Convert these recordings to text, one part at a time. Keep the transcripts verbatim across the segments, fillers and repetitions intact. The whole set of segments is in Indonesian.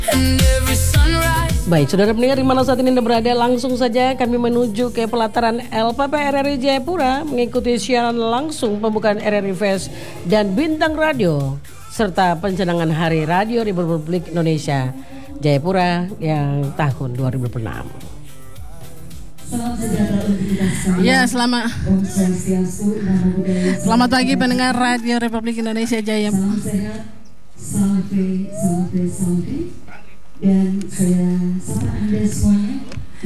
Baik, saudara pendengar di mana saat ini Anda berada, langsung saja kami menuju ke pelataran L P P R R I Jayapura mengikuti siaran langsung pembukaan R R I Fest dan Bintang Radio serta pencanangan Hari Radio Republik Indonesia Jayapura yang tahun dua ribu enam. Ya, selamat Selamat pagi pendengar Radio Republik Indonesia Jayapura. Sampai, sampai, sampai. Dan saya sapa Anda semuanya.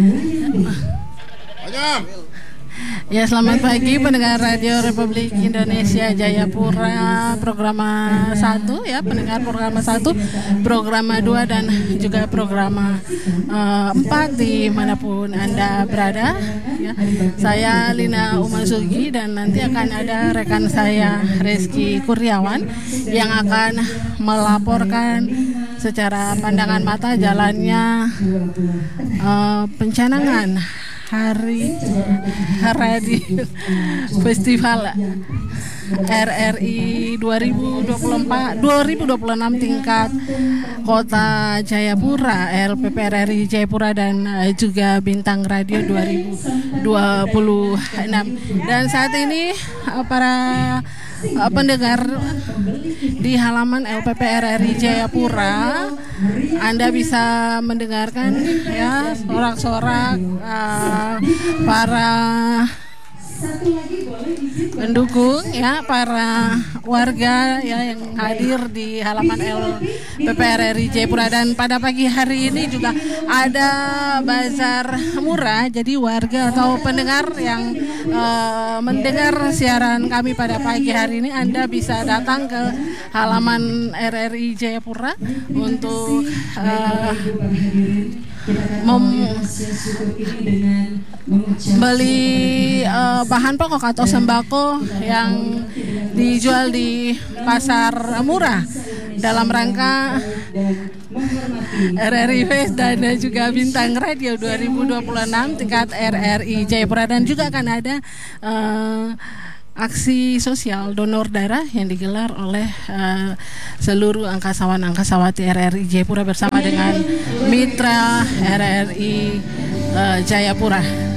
Ya, selamat pagi pendengar Radio Republik Indonesia Jayapura, program satu ya, pendengar program satu, program dua dan juga program uh, empat dimanapun Anda berada ya. Saya Lina Umasugi dan nanti akan ada rekan saya Reski Kurniawan yang akan melaporkan secara pandangan mata jalannya uh, pencanangan Hari Radio Festival R R I dua ribu dua puluh empat dua ribu dua puluh enam tingkat Kota Jayapura, L P P R R I Jayapura dan juga Bintang Radio dua ribu dua puluh enam. Dan saat ini para Uh, pendengar di halaman L P P R R I Jayapura, Anda bisa mendengarkan ya sorak-sorak uh, para pendukung ya, para warga ya yang hadir di halaman L P P R R I Jayapura. Dan pada pagi hari ini juga ada bazar murah, jadi warga atau pendengar yang uh, mendengar siaran kami pada pagi hari ini, Anda bisa datang ke halaman R R I Jayapura untuk uh, membeli uh, bahan pokok atau sembako yang dijual di pasar murah dalam rangka R R I Fest dan juga Bintang Radio dua ribu dua puluh enam tingkat R R I Jayapura. Dan juga akan ada uh, aksi sosial donor darah yang digelar oleh uh, seluruh angkasawan-angkasawati R R I Jayapura bersama dengan mitra R R I uh, Jayapura.